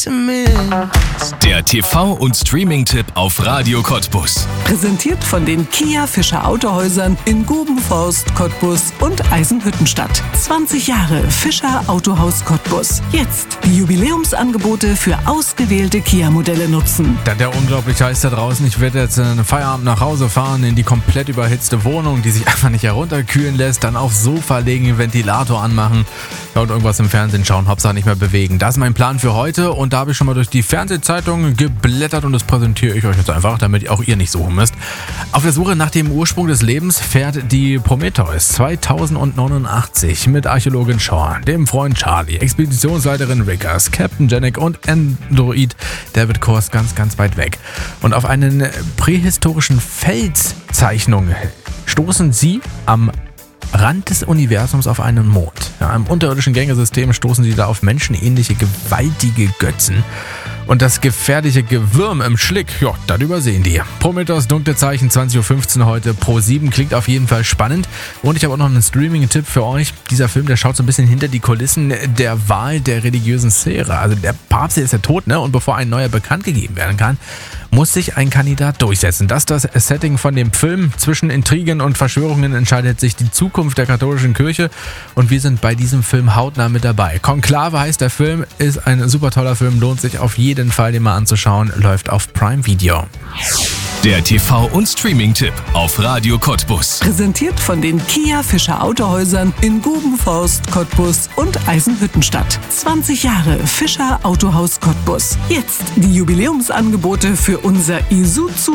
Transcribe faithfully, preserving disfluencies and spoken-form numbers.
Der T V- und Streaming-Tipp auf Radio Cottbus. Präsentiert von den Kia Fischer Autohäusern in Gubenforst, Cottbus und Eisenhüttenstadt. zwanzig Jahre Fischer Autohaus Cottbus. Jetzt die Jubiläumsangebote für ausgewählte Kia-Modelle nutzen. Da der unglaublich heiß da draußen. Ich werde jetzt einen Feierabend nach Hause fahren in die komplett überhitzte Wohnung, die sich einfach nicht herunterkühlen lässt. Dann aufs Sofa legen, den Ventilator anmachen, ja, und irgendwas im Fernsehen schauen. Hauptsache nicht mehr bewegen. Das ist mein Plan für heute und da habe ich schon mal durch die Fernsehzeitung geblättert und das präsentiere ich euch jetzt einfach, damit auch ihr nicht suchen müsst. Auf der Suche nach dem Ursprung des Lebens fährt die Prometheus zweitausendneunundachtzig mit Archäologin Shaw, dem Freund Charlie, Expeditionsleiterin Rickers, Captain Janek und Android David Kors ganz, ganz weit weg. Und auf einen prähistorischen Felszeichnung stoßen sie am Rand des Universums auf einen Mond. Ja, im unterirdischen Gängesystem stoßen sie da auf menschenähnliche, gewaltige Götzen. Und das gefährliche Gewürm im Schlick, ja, das übersehen die. Prometheus, dunkle Zeichen, zwanzig Uhr fünfzehn heute pro sieben. Klingt auf jeden Fall spannend. Und ich habe auch noch einen Streaming-Tipp für euch. Dieser Film, der schaut so ein bisschen hinter die Kulissen der Wahl der religiösen Sphäre. Also der Papst ist ja tot, ne? Und bevor ein neuer bekannt gegeben werden kann, muss sich ein Kandidat durchsetzen. Das ist das Setting von dem Film. Zwischen Intrigen und Verschwörungen entscheidet sich die Zukunft der katholischen Kirche und wir sind bei diesem Film hautnah mit dabei. Konklave heißt der Film, ist ein super toller Film, lohnt sich auf jeden Fall, den mal anzuschauen, läuft auf Prime Video. Der T V- und Streaming-Tipp auf Radio Cottbus. Präsentiert von den Kia Fischer Autohäusern in Gubenforst, Cottbus und Eisenhüttenstadt. zwanzig Jahre Fischer Autohaus Cottbus. Jetzt die Jubiläumsangebote für unser Isuzu